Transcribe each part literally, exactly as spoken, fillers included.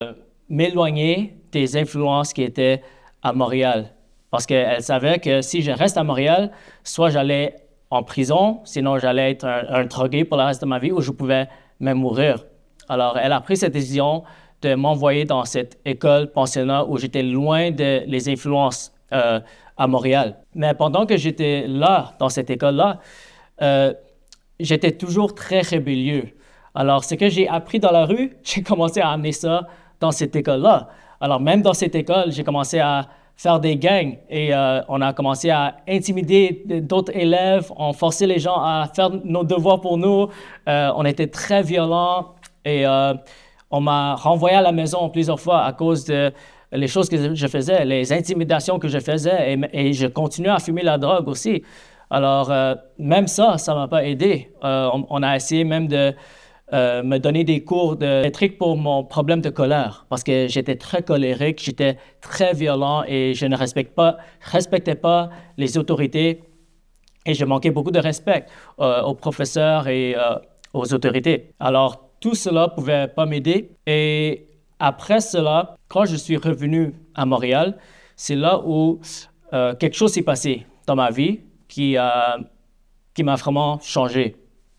m'éloigner des influences qui étaient à Montréal. Parce qu'elle savait que si je reste à Montréal, soit j'allais en prison, sinon j'allais être un, un drogué pour le reste de ma vie, ou je pouvais même mourir. Alors, elle a pris cette décision de m'envoyer dans cette école pensionnat où j'étais loin des les influences euh, à Montréal. Mais pendant que j'étais là, dans cette école-là, euh, j'étais toujours très rébellieux. Alors, ce que j'ai appris dans la rue, j'ai commencé à amener ça dans cette école-là. Alors, même dans cette école, j'ai commencé à faire des gangs et euh, on a commencé à intimider d'autres élèves, on forçait les gens à faire nos devoirs pour nous. Euh, on était très violents et euh, on m'a renvoyé à la maison plusieurs fois à cause de les choses que je faisais, les intimidations que je faisais et, et je continuais à fumer la drogue aussi. Alors, euh, même ça, ça ne m'a pas aidé. Euh, on, on a essayé même de euh, me donner des cours de métrique pour mon problème de colère parce que j'étais très colérique, j'étais très violent et je ne respecte pas, respectais pas les autorités et je manquais beaucoup de respect euh, aux professeurs et euh, aux autorités. Alors, tout cela ne pouvait pas m'aider et après cela, quand je suis revenu à Montréal, c'est là où euh, quelque chose s'est passé dans ma vie qui, euh, qui m'a vraiment changé.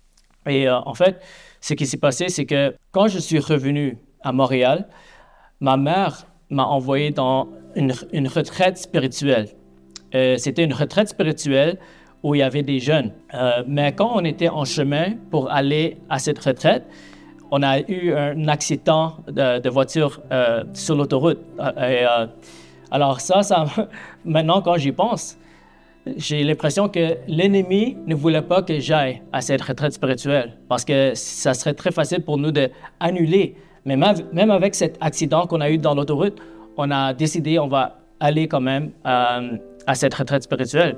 Et euh, en fait, ce qui s'est passé, c'est que quand je suis revenu à Montréal, ma mère m'a envoyé dans une, une retraite spirituelle. Euh, c'était une retraite spirituelle où il y avait des jeunes. Euh, mais quand on était en chemin pour aller à cette retraite, on a eu un accident de, de voiture euh, sur l'autoroute. Et, euh, alors ça, ça, maintenant quand j'y pense, j'ai l'impression que l'ennemi ne voulait pas que j'aille à cette retraite spirituelle parce que ça serait très facile pour nous d'annuler. Mais même avec cet accident qu'on a eu dans l'autoroute, on a décidé on va aller quand même euh, à cette retraite spirituelle.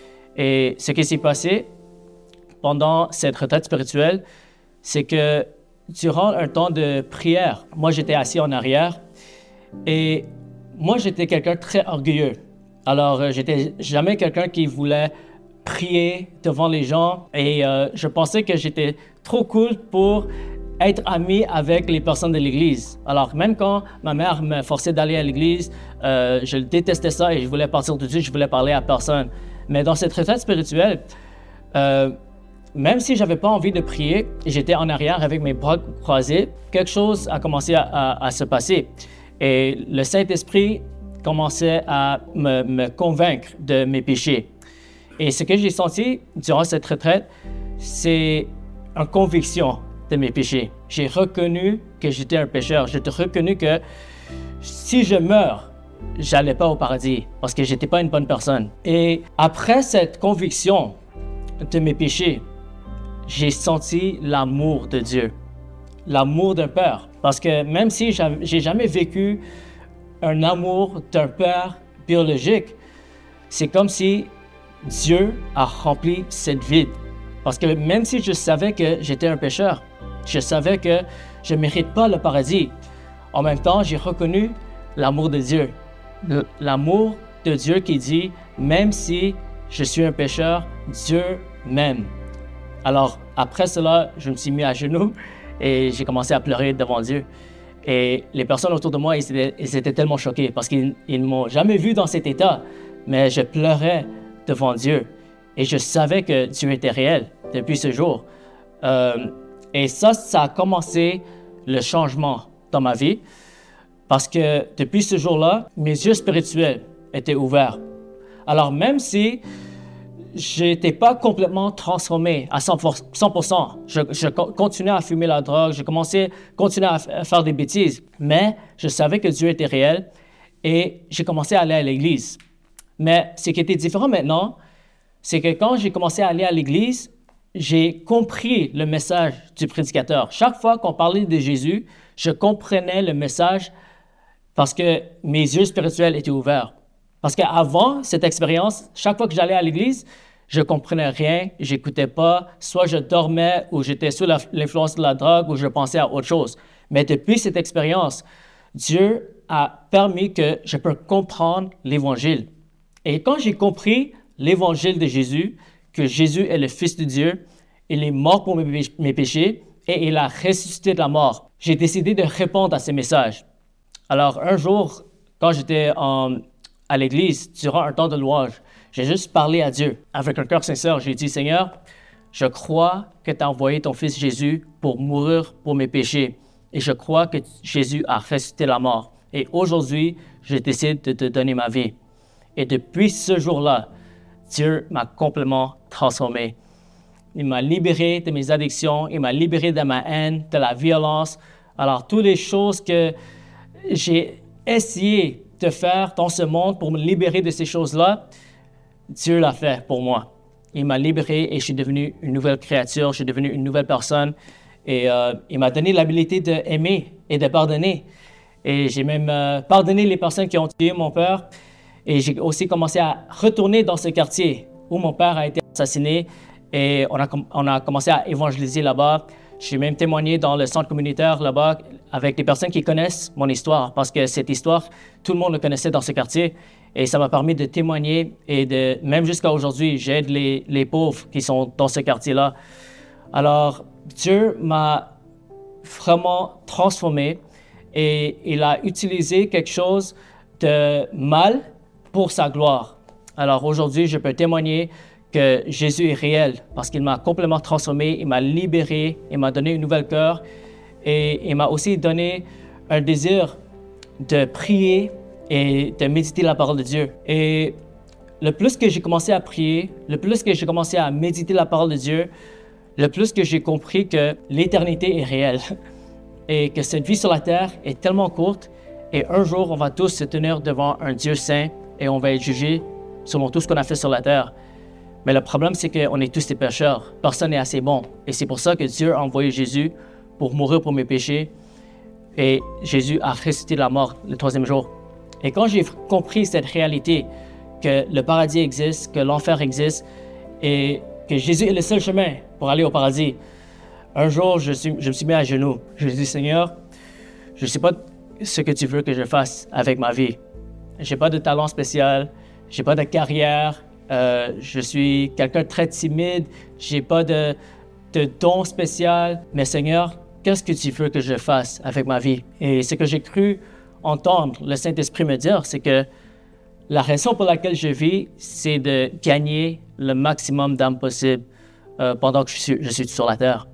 Et ce qui s'est passé pendant cette retraite spirituelle, c'est que durant un temps de prière, moi j'étais assis en arrière et moi j'étais quelqu'un de très orgueilleux. Alors, euh, j'étais jamais quelqu'un qui voulait prier devant les gens et euh, je pensais que j'étais trop cool pour être ami avec les personnes de l'Église. Alors, même quand ma mère me forçait d'aller à l'Église, euh, je détestais ça et je voulais partir tout de suite, je voulais parler à personne. Mais dans cette retraite spirituelle, euh, même si je n'avais pas envie de prier, j'étais en arrière avec mes bras croisés, quelque chose a commencé à, à, à se passer. Et le Saint-Esprit commençait à me, me convaincre de mes péchés. Et ce que j'ai senti durant cette retraite, c'est une conviction de mes péchés. J'ai reconnu que j'étais un pécheur. J'ai reconnu que si je meurs, j'allais pas au paradis parce que j'étais pas une bonne personne. Et après cette conviction de mes péchés, j'ai senti l'amour de Dieu, l'amour d'un père. Parce que même si j'ai jamais vécu un amour d'un père biologique, c'est comme si Dieu a rempli cette vide. Parce que même si je savais que j'étais un pécheur, je savais que je ne mérite pas le paradis, en même temps, j'ai reconnu l'amour de Dieu. L'amour de Dieu qui dit, même si je suis un pécheur, Dieu m'aime. Alors, après cela, je me suis mis à genoux et j'ai commencé à pleurer devant Dieu. Et les personnes autour de moi, ils étaient, ils étaient tellement choqués parce qu'ils ne m'ont jamais vu dans cet état. Mais je pleurais devant Dieu. Et je savais que Dieu était réel depuis ce jour. Euh, et ça, ça a commencé le changement dans ma vie. Parce que depuis ce jour-là, mes yeux spirituels étaient ouverts. Alors même si je n'étais pas complètement transformé à cent pour cent. Je, je continuais à fumer la drogue, je commençais, continuais à faire des bêtises, mais je savais que Dieu était réel et j'ai commencé à aller à l'église. Mais ce qui était différent maintenant, c'est que quand j'ai commencé à aller à l'église, j'ai compris le message du prédicateur. Chaque fois qu'on parlait de Jésus, je comprenais le message parce que mes yeux spirituels étaient ouverts. Parce qu'avant cette expérience, chaque fois que j'allais à l'église, je comprenais rien, j'écoutais pas, soit je dormais ou j'étais sous l'influence de la drogue ou je pensais à autre chose. Mais depuis cette expérience, Dieu a permis que je puisse comprendre l'Évangile. Et quand j'ai compris l'Évangile de Jésus, que Jésus est le Fils de Dieu, il est mort pour mes péchés et il a ressuscité de la mort, j'ai décidé de répondre à ce message. Alors, un jour, quand j'étais en- à l'église, durant un temps de louange, j'ai juste parlé à Dieu. Avec un cœur sincère, j'ai dit, Seigneur, je crois que tu as envoyé ton Fils Jésus pour mourir pour mes péchés. Et je crois que Jésus a ressuscité la mort. Et aujourd'hui, je décide de te donner ma vie. Et depuis ce jour-là, Dieu m'a complètement transformé. Il m'a libéré de mes addictions, il m'a libéré de ma haine, de la violence. Alors, toutes les choses que j'ai essayé de faire dans ce monde pour me libérer de ces choses-là, Dieu l'a fait pour moi. Il m'a libéré et je suis devenu une nouvelle créature, je suis devenu une nouvelle personne. Et euh, il m'a donné l'habilité d'aimer et de pardonner. Et j'ai même euh, pardonné les personnes qui ont tué mon père. Et j'ai aussi commencé à retourner dans ce quartier où mon père a été assassiné. Et on a, on a commencé à évangéliser là-bas. J'ai même témoigné dans le centre communautaire là-bas avec des personnes qui connaissent mon histoire. Parce que cette histoire, tout le monde le connaissait dans ce quartier. Et ça m'a permis de témoigner. Et de, même jusqu'à aujourd'hui, j'aide les, les pauvres qui sont dans ce quartier-là. Alors, Dieu m'a vraiment transformé. Et il a utilisé quelque chose de mal pour sa gloire. Alors aujourd'hui, je peux témoigner que Jésus est réel parce qu'il m'a complètement transformé, il m'a libéré, il m'a donné un nouvel cœur et il m'a aussi donné un désir de prier et de méditer la parole de Dieu. Et le plus que j'ai commencé à prier, le plus que j'ai commencé à méditer la parole de Dieu, le plus que j'ai compris que l'éternité est réelle et que cette vie sur la terre est tellement courte et un jour, on va tous se tenir devant un Dieu saint et on va être jugé selon tout ce qu'on a fait sur la terre. Mais le problème, c'est qu'on est tous des pécheurs. Personne n'est assez bon. Et c'est pour ça que Dieu a envoyé Jésus pour mourir pour mes péchés. Et Jésus a ressuscité de la mort le troisième jour. Et quand j'ai compris cette réalité, que le paradis existe, que l'enfer existe, et que Jésus est le seul chemin pour aller au paradis, un jour, je, suis, je me suis mis à genoux. Je me suis dit, Seigneur, je ne sais pas ce que tu veux que je fasse avec ma vie. Je n'ai pas de talent spécial, je n'ai pas de carrière, euh, je suis quelqu'un de très timide, je n'ai pas de, de don spécial. Mais Seigneur, qu'est-ce que tu veux que je fasse avec ma vie? Et ce que j'ai cru entendre le Saint-Esprit me dire, c'est que la raison pour laquelle je vis, c'est de gagner le maximum d'âmes possible euh, pendant que je suis, je suis sur la terre.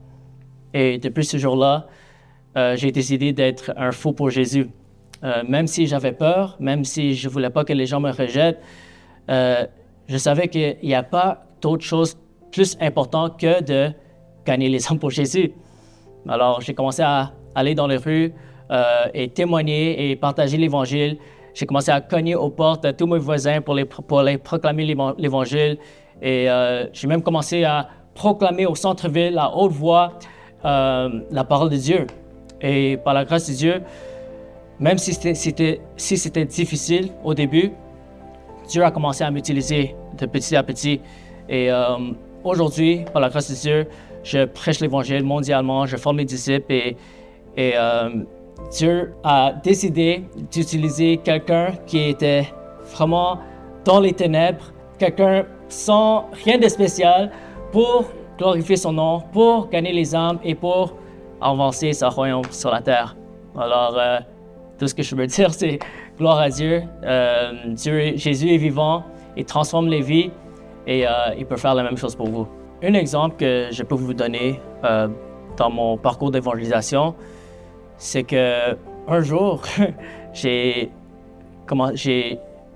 Et depuis ce jour-là, euh, j'ai décidé d'être un faux pour Jésus. Euh, même si j'avais peur, même si je ne voulais pas que les gens me rejettent, euh, je savais qu'il n'y a pas d'autre chose plus importante que de gagner les âmes pour Jésus. Alors, j'ai commencé à aller dans les rues euh, et témoigner et partager l'Évangile. J'ai commencé à cogner aux portes de tous mes voisins pour les, pour les proclamer l'Évangile. Et euh, j'ai même commencé à proclamer au centre-ville à haute voix euh, la parole de Dieu. Et par la grâce de Dieu, même si c'était, c'était, si c'était difficile au début, Dieu a commencé à m'utiliser de petit à petit. Et euh, aujourd'hui, par la grâce de Dieu, je prêche l'Évangile mondialement, je forme les disciples et, et euh, Dieu a décidé d'utiliser quelqu'un qui était vraiment dans les ténèbres, quelqu'un sans rien de spécial pour glorifier son nom, pour gagner les âmes et pour avancer son royaume sur la terre. Alors, euh, tout ce que je veux dire, c'est gloire à Dieu. Euh, Dieu. Jésus est vivant, il transforme les vies et euh, il peut faire la même chose pour vous. Un exemple que je peux vous donner euh, dans mon parcours d'évangélisation, c'est que un jour, j'ai, comment, j'ai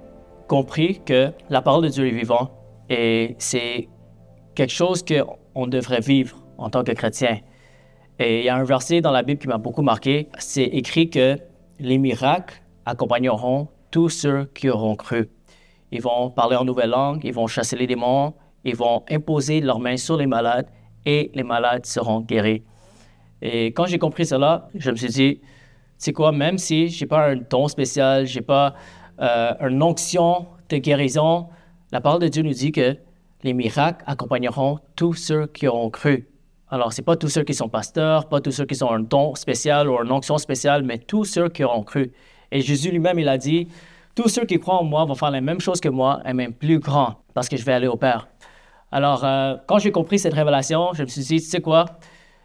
compris que la parole de Dieu est vivante et c'est quelque chose qu'on devrait vivre en tant que chrétien. Et il y a un verset dans la Bible qui m'a beaucoup marqué. C'est écrit que les miracles accompagneront tous ceux qui auront cru. Ils vont parler en nouvelle langue, ils vont chasser les démons, ils vont imposer leurs mains sur les malades et les malades seront guéris. Et quand j'ai compris cela, je me suis dit, tu sais quoi, même si je n'ai pas un don spécial, je n'ai pas euh, une onction de guérison, la parole de Dieu nous dit que les miracles accompagneront tous ceux qui auront cru. Alors, ce n'est pas tous ceux qui sont pasteurs, pas tous ceux qui ont un don spécial ou une onction spéciale, mais tous ceux qui auront cru. Et Jésus lui-même, il a dit, tous ceux qui croient en moi vont faire la même chose que moi, et même plus grand, parce que je vais aller au Père. Alors, euh, quand j'ai compris cette révélation, je me suis dit, tu sais quoi,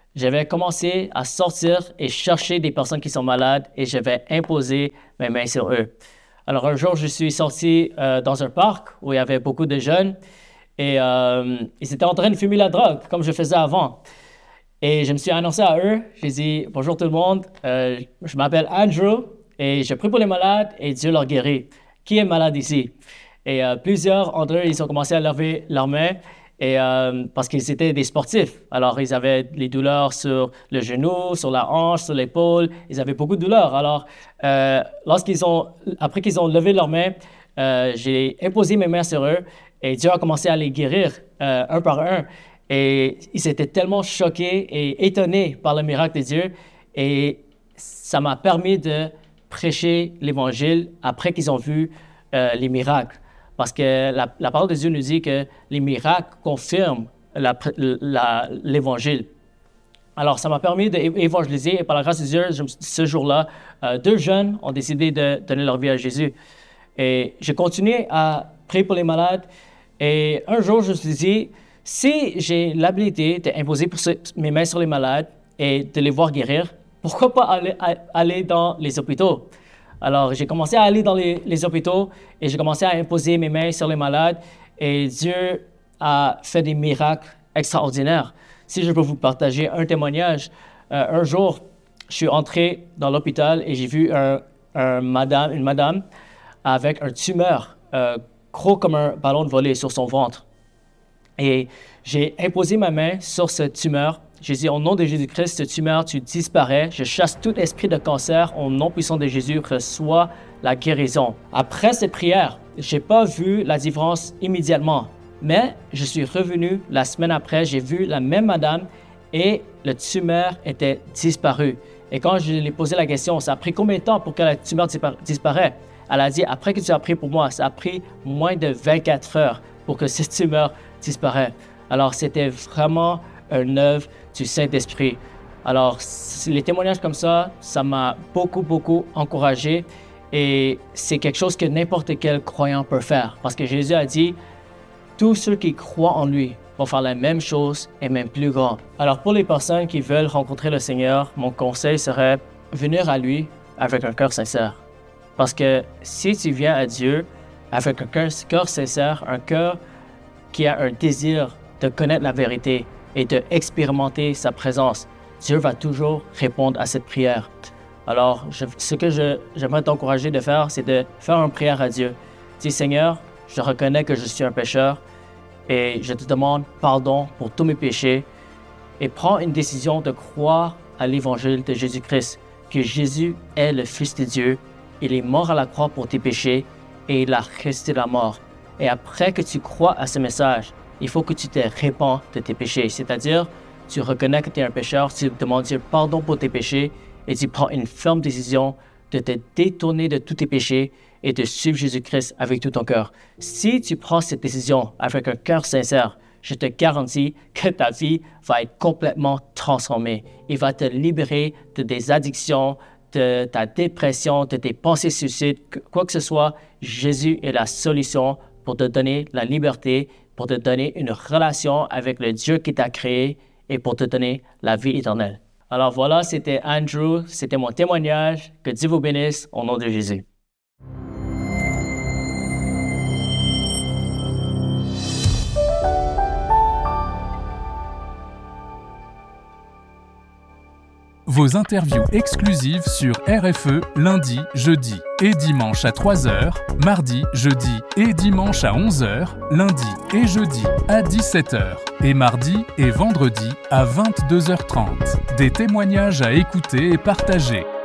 j'avais commencé à sortir et chercher des personnes qui sont malades et je vais imposer mes mains sur eux. Alors un jour, je suis sorti euh, dans un parc où il y avait beaucoup de jeunes et euh, ils étaient en train de fumer la drogue comme je faisais avant. Et je me suis annoncé à eux, j'ai dit « Bonjour tout le monde, euh, je m'appelle Andrew et je prie pour les malades et Dieu leur guérit. Qui est malade ici? » Et euh, plusieurs d'entre eux, ils ont commencé à lever leurs mains et, euh, parce qu'ils étaient des sportifs. Alors, ils avaient les douleurs sur le genou, sur la hanche, sur l'épaule. Ils avaient beaucoup de douleurs. Alors, euh, lorsqu'ils ont, après qu'ils ont levé leurs mains, euh, j'ai imposé mes mains sur eux et Dieu a commencé à les guérir euh, un par un. Et ils étaient tellement choqués et étonnés par le miracle de Dieu. Et ça m'a permis de prêcher l'Évangile après qu'ils ont vu euh, les miracles. Parce que la, la parole de Dieu nous dit que les miracles confirment la, la, l'Évangile. Alors, ça m'a permis d'évangéliser et par la grâce de Dieu, je, ce jour-là, euh, deux jeunes ont décidé de donner leur vie à Jésus. Et j'ai continué à prier pour les malades. Et un jour, je me suis dit, si j'ai l'habilité d'imposer mes mains sur les malades et de les voir guérir, pourquoi pas aller, aller dans les hôpitaux? Alors, j'ai commencé à aller dans les, les hôpitaux et j'ai commencé à imposer mes mains sur les malades et Dieu a fait des miracles extraordinaires. Si je peux vous partager un témoignage, euh, un jour, je suis entré dans l'hôpital et j'ai vu un, un madame, une madame avec un tumeur euh, gros comme un ballon de volley sur son ventre. Et j'ai imposé ma main sur ce tumeur. J'ai dit, au nom de Jésus-Christ, ce tumeur, tu disparais. Je chasse tout esprit de cancer. Au nom puissant de Jésus, reçois la guérison. Après cette prière, je n'ai pas vu la différence immédiatement. Mais je suis revenu la semaine après, j'ai vu la même madame et le tumeur était disparu. Et quand je lui ai posé la question, ça a pris combien de temps pour que le tumeur disparaisse? Elle a dit, après que tu as prié pour moi, ça a pris moins de vingt-quatre heures pour que ce tumeur disparaisse. Alors, c'était vraiment une œuvre du Saint-Esprit. Alors, les témoignages comme ça, ça m'a beaucoup, beaucoup encouragé et c'est quelque chose que n'importe quel croyant peut faire parce que Jésus a dit, tous ceux qui croient en lui vont faire la même chose et même plus grand. Alors, pour les personnes qui veulent rencontrer le Seigneur, mon conseil serait venir à lui avec un cœur sincère. Parce que si tu viens à Dieu avec un cœur sincère, un cœur qui a un désir de connaître la vérité et d'expérimenter sa présence, Dieu va toujours répondre à cette prière. Alors, je, ce que je, j'aimerais t'encourager de faire, c'est de faire une prière à Dieu. Dis, Seigneur, je reconnais que je suis un pécheur et je te demande pardon pour tous mes péchés et prends une décision de croire à l'évangile de Jésus-Christ, que Jésus est le Fils de Dieu, il est mort à la croix pour tes péchés et il a ressuscité de la mort. Et après que tu crois à ce message, il faut que tu te répands de tes péchés, c'est-à-dire tu reconnais que tu es un pécheur, tu demandes Dieu pardon pour tes péchés et tu prends une ferme décision de te détourner de tous tes péchés et de suivre Jésus-Christ avec tout ton cœur. Si tu prends cette décision avec un cœur sincère, je te garantis que ta vie va être complètement transformée. Il va te libérer de tes addictions, de ta dépression, de tes pensées suicides, quoi que ce soit. Jésus est la solution pour te donner la liberté, pour te donner une relation avec le Dieu qui t'a créé et pour te donner la vie éternelle. Alors voilà, c'était Andrew, c'était mon témoignage. Que Dieu vous bénisse au nom de Jésus. Vos interviews exclusives sur R F E lundi, jeudi et dimanche à trois heures, mardi, jeudi et dimanche à onze heures, lundi et jeudi à dix-sept heures et mardi et vendredi à vingt-deux heures trente. Des témoignages à écouter et partager.